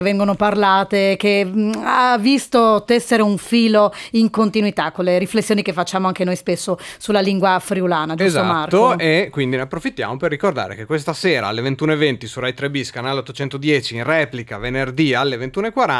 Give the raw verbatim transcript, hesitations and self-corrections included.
vengono parlate, che mh, ha visto tessere un filo in continuità con le riflessioni che facciamo anche noi spesso sulla lingua friulana, giusto Esatto, Marco? e quindi ne approfittiamo per ricordare che questa sera alle ventuno e venti su Rai tre bis, canale ottocentodieci, in replica venerdì alle ventuno e quaranta,